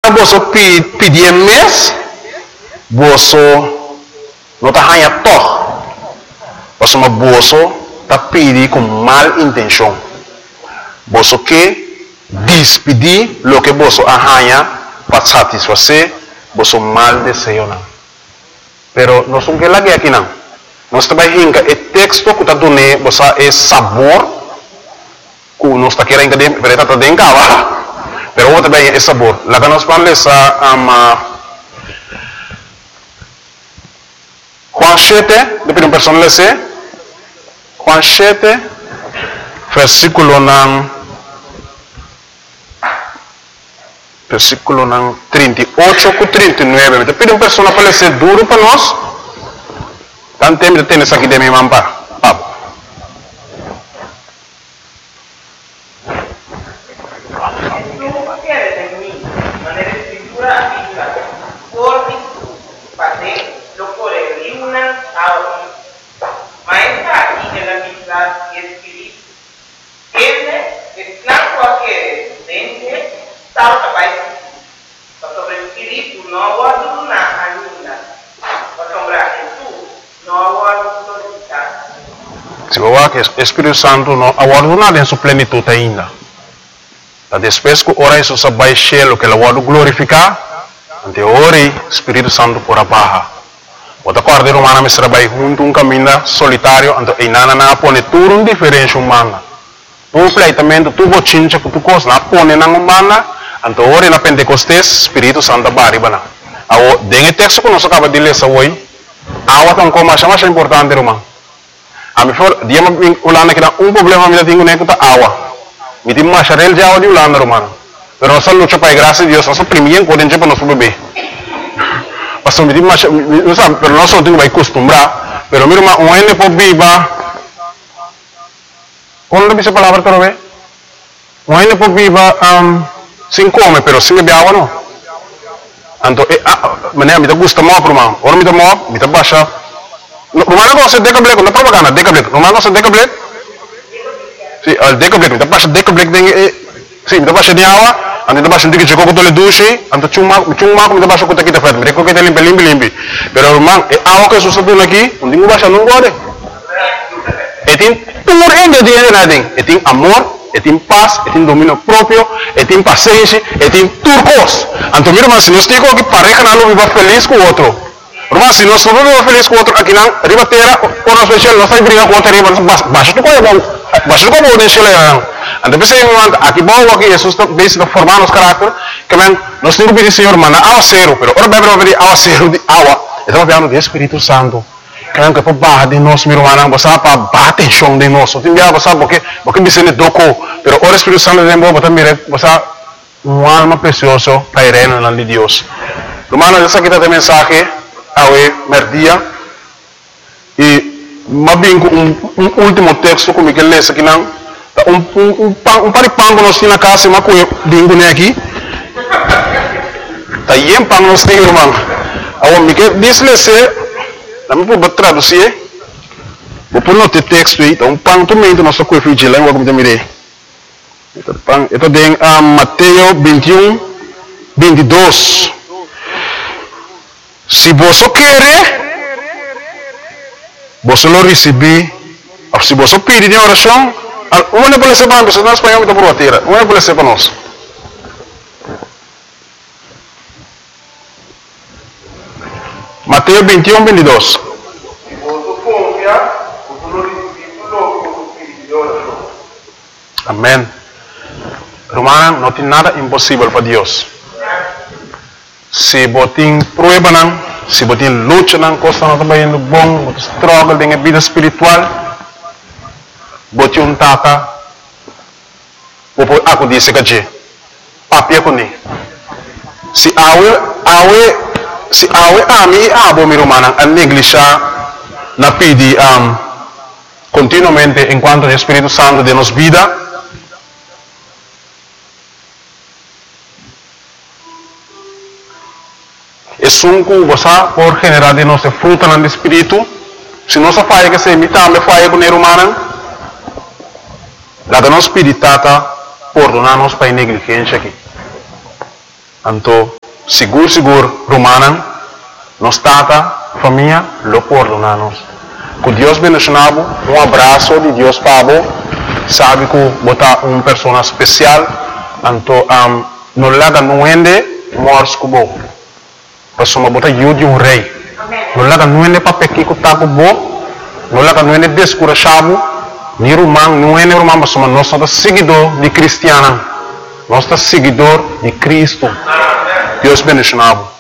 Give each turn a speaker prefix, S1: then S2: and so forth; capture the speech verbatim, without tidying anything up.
S1: na boso pedir mes, boso não tá ganha toch. Boso uma boso tá pedir com mal intenção. Boso que despedir lo que boso arranha para satisfazer boso mal desejo não. Pero nós não quer lagi aqui não. Nós também hinga o texto que tá dando boso é sabor que nós tá querendo que vereta tá dentro lá. Pero outro também é sabor. Lá que nós falamos essa ama Juan sete, depois um personal esse Juan sete, versículo nan versículo nan trinta e oito com trinta e nove. Te pide um personal para ser duro para nós. Tanto tempo de ter isso aqui de minha mampa. Se você quer que o Espírito Santo não aguarda em sua plenitude ainda. Depois que ora isso vai cheio que ele vai glorificar, ante ora o Espírito Santo por abaixo. O da corda humana me trabalha junto um caminho solitário, ante e nana na pone tudo um diferente humana. Um pleitamento tu bochincha que tu cos na pone na humana, ante ora na Pentecostes Espírito Santo baribana. Ao dengue texto que nós acaba de ler hoje, awa tão como mais mais importante irmão. A mim for dia me ulana que um problema me tenho nem que awa. Me tem mais real já o de ulana irmão. Pero nós luta para a graça de Deus, nós primeiro quando para nosso bebê. Pastor me tem mais, não sabe, pero nós não temos que acostumbrar. Pero meu irmão, um ene por viva. Quando dice palavra para ver? Um ene por viva um sem come, pero sem beber água não. Então, mané, me gusta muito, irmão. Ora me dá muito, me dá baixa. Rumah ko sa decablek, na propaganda decablek. Rumah ko sa decablek. Si, al decablek, me dá baixa decablek ding eh. Si, me dá baixa de água, ando dá baixa um ticket ko tole dushi, ando chuma, chuma ko me dá baixa ko takita fat. Me ko kita limpi limpi limpi. Pero irmão, é água que susunod aqui, não dingo baixa não gode. Etin puro ingrediente na ding. Etin amor. E tem paz, e tem domínio próprio, e tem paciência, e tem turcos. Então, meu irmão, se nós temos que pareja não viva feliz com o outro. Irmão, se nós não vivemos feliz com o outro, aqui não, riba terra, por nós especial, nós estamos brigando com o outro, riba, baixa tu coisa, baixa tu coisa, deixa ele. Então, pensei, irmão, aqui bom, aqui, Jesus está formando os caráteres, que nós temos que pedir, Senhor, mano, água zero, pero, ora, bebe, pedir água zero de água. Estamos falando do Espírito Santo. Kaya que para barra de nós, meu irmão, você para bater chão de nós. Tem dia você porque porque me sente doco, pero o Espírito Santo de Deus, você mira, você uma alma preciosa para ir no nome de Deus. Irmão, essa aqui está a mensagem ao merdia e mas bem um, um último texto como que ele lê aqui não, um um um, um paripango nós na casa, mas com dingo né aqui. Tá yem pang nós tem irmão. Ao me que diz lê Nami po traduzir, vou pôr no texto aí, então pang também nosso coefficiente lá, como te mirei. Então pang, ito din uh, Mateo vinte e um, vinte e dois. Se você quer, você lo receber. Se você pedir em oração, uma não pode ser para nós, nós espanhol então por a terra, uma não pode ser para nós. Mateo vinte e um, vinte e dois. Amém. Irmão, não tem nada impossível para Deus. Se você tem prueba, se você tem luta, coisa não está indo bom, você struggle com a vida espiritual, você um tata, você aku disse que papi aku ni. Se awe awe se awe ami abo mi romana a negligenciar na pedi um, continuamente enquanto o Espírito Santo de nos vida. Es un cosa por generar de nuestra fruta en el espíritu. Si no se falla que se imita, me falla con el humano. La que nos espiritata por donarnos para negligencia aquí. Anto seguro, seguro, romana, nos tata, família, lo perdonamos. Que Deus bendicionado, um abraço de Deus para sabe que botar uma pessoa especial, então, um, não laga não ende, morre como pessoa botar ajuda de um rei. Não laga não ende para pequeno que tá com bo, não laga não ende descurachado, nem romano, não ende romano, mas nós somos seguidor de cristiana, nós somos seguidor de Cristo. Deus bendicionado.